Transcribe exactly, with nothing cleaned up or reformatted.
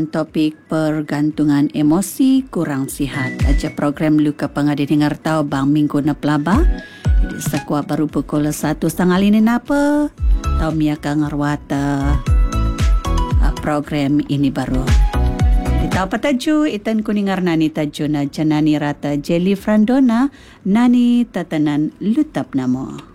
topik pergantungan emosi kurang sihat. Aja program Luka Pengadin dengar tahu bang minggu na pelaba. Jadi sekuat baru pukul satu setengah lini napa. Tahu miaka ngerwata uh, program ini baru. Jadi tahu pataju itan kuningar nani tajuna janani rata Jelly Frandona nani tatanan lutap namo.